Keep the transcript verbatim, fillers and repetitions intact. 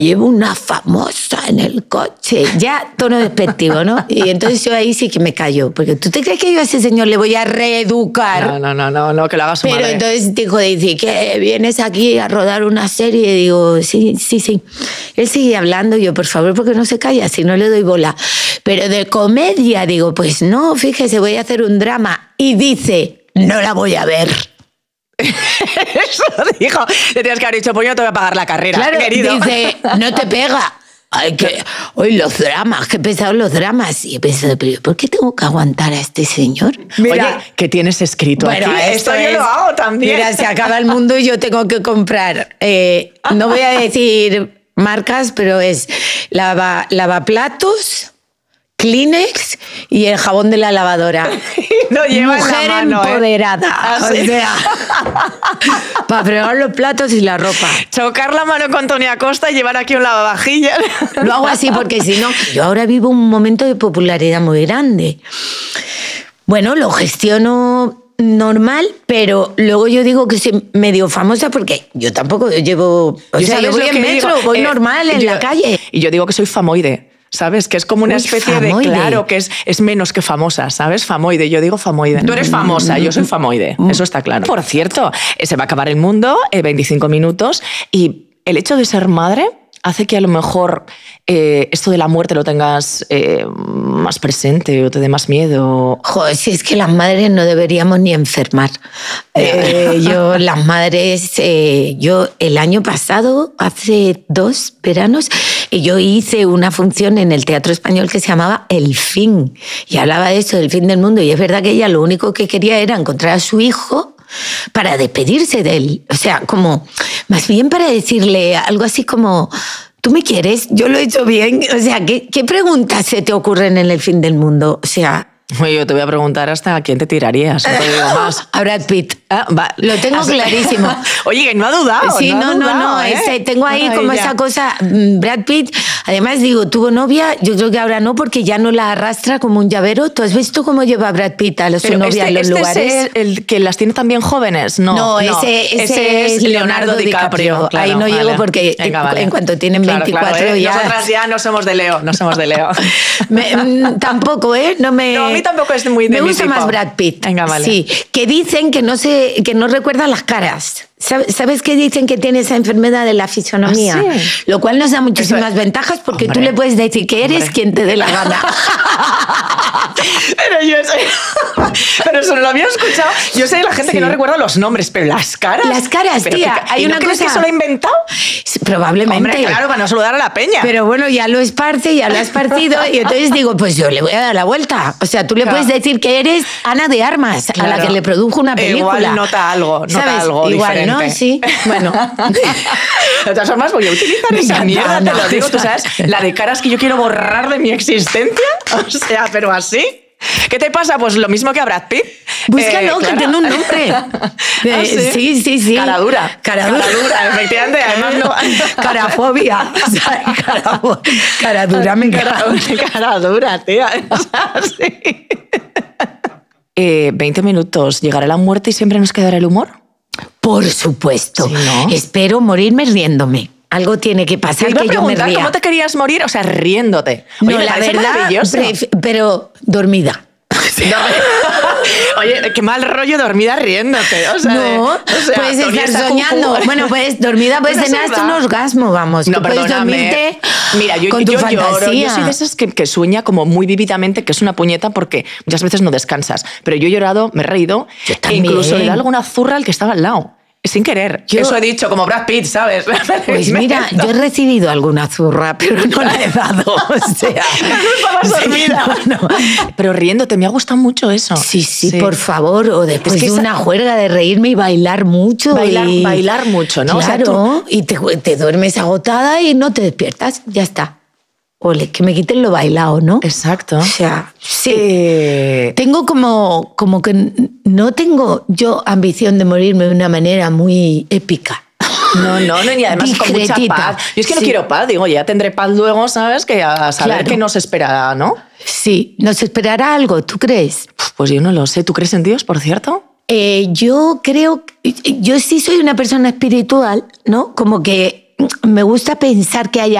llevo una famosa en el coche. Ya tono despectivo, ¿no? Y entonces yo ahí sí que me callo. Porque ¿tú te crees que yo a ese señor le voy a reeducar? No, no, no, no, no que lo haga su Pero madre. entonces dijo, dice, ¿qué? ¿Vienes aquí a rodar una serie? Y digo, sí, sí, sí. Él sigue hablando, yo, por favor, porque no se calla, si no le doy bola. Pero de comedia, digo, pues no, fíjese, voy a hacer un drama. Y dice, no la voy a ver. Eso dijo. Le tienes que haber dicho, pues yo no te voy a pagar la carrera, Claro, querido. dice, no te pega. Ay, que, hoy los dramas, qué pesados los dramas. Y he pensado, pero ¿por qué tengo que aguantar a este señor? Mira, oye, ¿qué tienes escrito bueno, aquí? esto Esto yo es, lo hago también. Mira, se acaba el mundo y yo tengo que comprar. Eh, no voy a decir marcas, pero es lava, lavaplatos, Kleenex y el jabón de la lavadora. No lleva Mujer en la mano, empoderada. ¿eh? Ah, o sí. sea, para fregar los platos y la ropa. Chocar la mano con Tony Acosta y llevar aquí un lavavajillas. Lo hago así porque si no, yo ahora vivo un momento de popularidad muy grande. Bueno, lo gestiono normal, pero luego yo digo que soy medio famosa porque yo tampoco llevo... O Yo sea, sabes yo voy lo en que metro, digo, voy eh, normal en yo- la calle. Y yo digo que soy famoide. ¿Sabes? Que es como una Uy, especie famoide. de... Claro, que es, es menos que famosa, ¿sabes? Famoide. Yo digo famoide. Tú eres famosa, yo soy famoide. Eso está claro. Por cierto, eh, se va a acabar el mundo, eh, veinticinco minutos, y el hecho de ser madre hace que a lo mejor eh, esto de la muerte lo tengas eh, más presente o te dé más miedo. Joder, si es que las madres no deberíamos ni enfermar. Eh, yo, las madres, eh, yo el año pasado, hace dos veranos, eh, yo hice una función en el Teatro Español que se llamaba El Fin. Y hablaba de eso, del fin del mundo. Y es verdad que ella lo único que quería era encontrar a su hijo para despedirse de él. O sea, como, más bien para decirle algo así como... ¿Tú me quieres? Yo lo he hecho bien. O sea, ¿qué, qué preguntas se te ocurren en el fin del mundo? O sea... Oye, yo te voy a preguntar hasta a quién te tirarías, no te digo más. A Brad Pitt. Ah, va. Lo tengo clarísimo. Oye, que no ha dudado. Sí, no, ha no, dudado, no. ¿eh? Este, tengo ahí Maravilla. como esa cosa. mm, Brad Pitt, además digo, tuvo novia, yo creo que ahora no, porque ya no la arrastra como un llavero. ¿Tú has visto cómo lleva a Brad Pitt a su Pero novia este, en los este lugares? es el que las tiene también jóvenes. No, No, ese, ese, es Leonardo DiCaprio. claro, ahí no vale. llego porque Venga, vale. en cuanto tienen Claro, veinticuatro claro, ¿eh? ya... Nosotras ya no somos de Leo, no somos de Leo. Me- mm, tampoco, ¿eh? No, me, No, a mí tampoco es muy de Me mi gusta tipo. más Brad Pitt. Venga, vale. Sí, que dicen que no, se, que no recuerdan las caras. ¿Sabes ¿Sabes que dicen que tiene esa enfermedad de la fisonomía? ¿Ah, sí? Lo cual nos da muchísimas Eso- ventajas porque Hombre. tú le puedes decir que eres Hombre. quien te dé la gana. Pero yo sé. Pero eso no lo había escuchado. Yo sé de la gente Sí. que no recuerda los nombres, pero las caras. Las caras, Pero tía, que- hay ¿y no una crees cosa- que eso lo ha inventado? Probablemente. Hombre, claro, para no saludar a la peña. Pero bueno, ya lo esparce, ya lo has partido y entonces digo, pues yo le voy a dar la vuelta. O sea, tú le Claro. puedes decir que eres Ana de Armas, a la Claro. que le produjo una película. Igual nota algo, nota ¿Sabes? algo Igual, diferente. ¿no? Sí, bueno. De todas formas, voy a utilizar Me esa encanta, mierda, te Ana. lo digo, tú sabes, la de caras que yo quiero borrar de mi existencia. O sea, pero así. ¿Qué te pasa? Pues lo mismo que a Brad Pitt. Búscalo, que claro. tiene un nombre. ¿Ah, Eh, sí? sí, sí, sí. Cara dura. Cara dura. Cara dura, efectivamente. Además, no. Carafobia. O sea, cara, cara dura, me encanta. Cara, cara dura, tía. O sea, sí. Eh, veinte minutos. ¿Llegará la muerte y siempre nos quedará el humor? Por supuesto. Sí, ¿no? Espero morirme riéndome. Algo tiene que Te pasar iba a que yo me preguntar ría. cómo te querías morir, o sea, riéndote. Oye, No, me la parece verdad, maravilloso. pref- pero dormida. Oye, qué mal rollo dormida riéndote. O sea, No, o sea, puedes Tony estar está soñando. cucú. Bueno, pues dormida puedes Bueno, es tener hasta un verdad. orgasmo, vamos. No, Tú puedes perdóname. dormirte Mira, yo, con tu yo lloro. fantasía. Yo soy de esas que, que sueña como muy vívidamente, que es una puñeta porque muchas veces no descansas. Pero yo he llorado, me he reído. Yo E también. incluso le da alguna zurra al que estaba al lado. Sin querer. Yo- Eso he dicho, como Brad Pitt, ¿sabes? Pues mira, yo he recibido alguna zurra, pero no la he dado. O sea, No estabas dormida. Sí, no, no. Pero riéndote, me ha gustado mucho eso. Sí, sí, por favor. O después Es que de esa- una juerga de reírme y bailar mucho. Bailar- y- bailar mucho, ¿no? O sea, Claro, y te, te duermes agotada y no te despiertas. Ya está. Ole, que me quiten lo bailado, ¿no? Exacto. O sea, sí. Eh, Tengo como, como que no tengo yo ambición de morirme de una manera muy épica. No, no, no, y además con mucha Discretita. paz. Yo es que no Sí. quiero paz, digo, ya tendré paz luego, ¿sabes? Que a saber Claro. qué nos espera, ¿no? Sí, nos esperará algo, ¿tú crees? Pues yo no lo sé. ¿Tú crees en Dios, por cierto? Eh, yo creo, yo sí soy una persona espiritual, ¿no? Como que me gusta pensar que hay